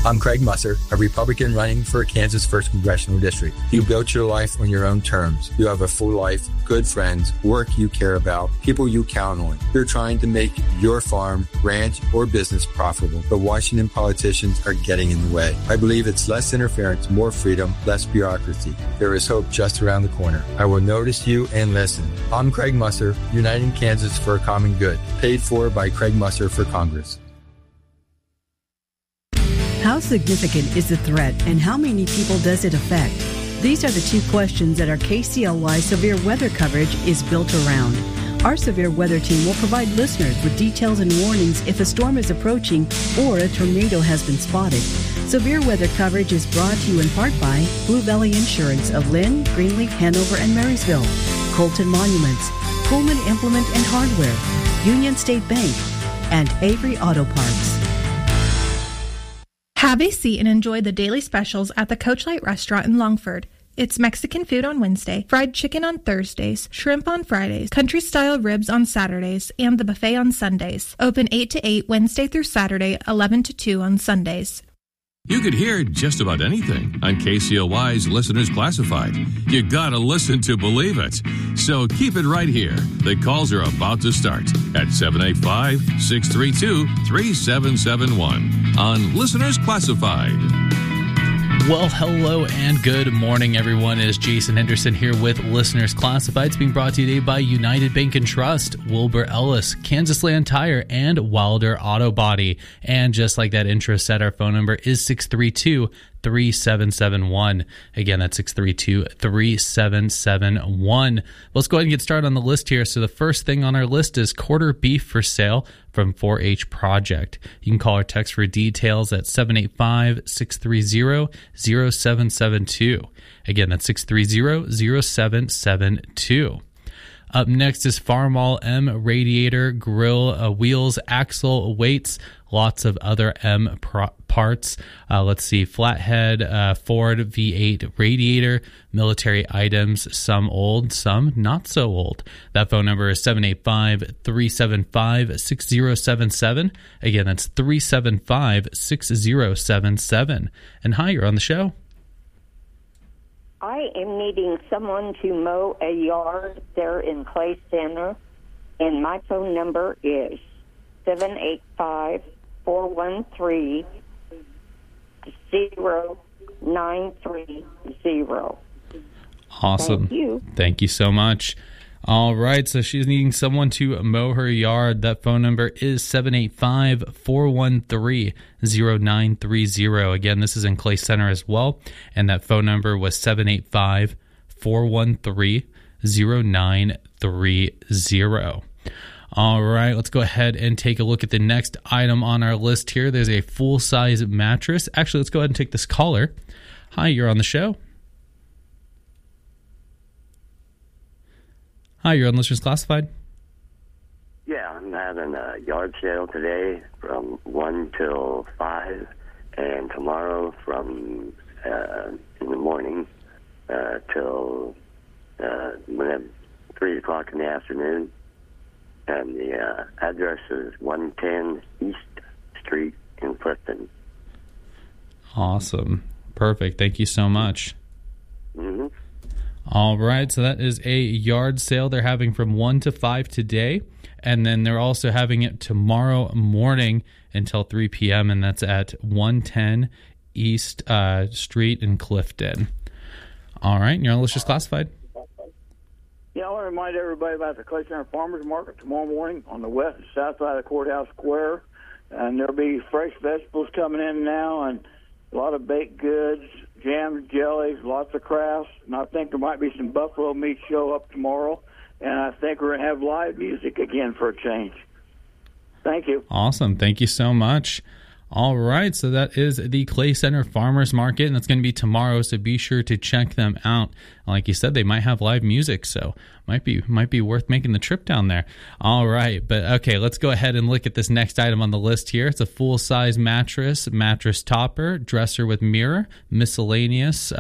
I'm Craig Musser, a Republican running for Kansas 1st Congressional District. You built your life on your own terms. You have a full life, good friends, work you care about, people you count on. You're trying to make your farm, ranch, or business profitable, but Washington politicians are getting in the way. I believe it's less interference, more freedom, less bureaucracy. There is hope just around the corner. I will notice you and listen. I'm Craig Musser, Uniting Kansas for a Common Good, paid for by Craig Musser for Congress. How significant is the threat, and how many people does it affect? These are the two questions that our KCLY severe weather coverage is built around. Our severe weather team will provide listeners with details and warnings if a storm is approaching or a tornado has been spotted. Severe weather coverage is brought to you in part by Blue Valley Insurance of Lynn, Greenleaf, Hanover, and Marysville, Colton Monuments, Pullman Implement and Hardware, Union State Bank, and Avery Auto Parts. Have a seat and enjoy the daily specials at the Coachlight Restaurant in Longford. It's Mexican food on Wednesday, fried chicken on Thursdays, shrimp on Fridays, country-style ribs on Saturdays, and the buffet on Sundays. Open 8 to 8 Wednesday through Saturday, 11 to 2 on Sundays. You could hear just about anything on KCLY's Listeners Classified. You gotta listen to believe it. So keep it right here. The calls are about to start at 785-632-3771 on Listeners Classified. Well, hello and good morning, everyone. It is Jason Henderson here with Listeners Classified. It's being brought to you today by United Bank and Trust, Wilbur Ellis, Kansas Land Tire, and Wilder Auto Body. And just like that intro said, our phone number is 632-3771. Again, that's 632-3771. Let's go ahead and get started on the list here. So the first thing on our list is quarter beef for sale from 4-H Project. You can call or text for details at 785-630-0772. Again, that's 630-0772. Up next is Farmall M radiator, grill, wheels, axle, weights, lots of other M parts. Let's see, flathead, Ford V8 radiator, military items, some old, some not so old. That phone number is 785-375-6077. Again, that's 375-6077. And hi, you're on the show. I am needing someone to mow a yard there in Clay Center, and my phone number is 785-413-0930. Awesome. Thank you so much. All right, so she's needing someone to mow her yard. That phone number is 785-413-0930. Again, this is in Clay Center as well, and that phone number was 785-413-0930. All right, let's go ahead and take a look at the next item on our list here. There's a full-size mattress. Actually, let's go ahead and take this caller. Hi, you're on the show. Hi, you're on Listeners Classified. Yeah, I'm having a yard sale today from 1 till 5, and tomorrow from in the morning till 3 o'clock in the afternoon. And the address is 110 East Street in Clifton. Awesome. Perfect. Thank you so much. Mm-hmm. All right, so that is a yard sale they're having from 1 to 5 today, and then they're also having it tomorrow morning until 3 p.m., and that's at 110 East Street in Clifton. All right, and you're on Listeners Classified. Yeah, I want to remind everybody about the Clay Center Farmers Market tomorrow morning on the west and south side of the Courthouse Square, and there'll be fresh vegetables coming in now, and a lot of baked goods, jams, jellies, lots of crafts, and I think there might be some buffalo meat show up tomorrow, and I think we're going to have live music again for a change. Thank you. Awesome. Thank you so much. All right, so that is the Clay Center Farmers Market, and that's going to be tomorrow, so be sure to check them out. Like you said, they might have live music, so might be worth making the trip down there. All right, but okay, let's go ahead and look at this next item on the list here. It's a full-size mattress topper, dresser with mirror, miscellaneous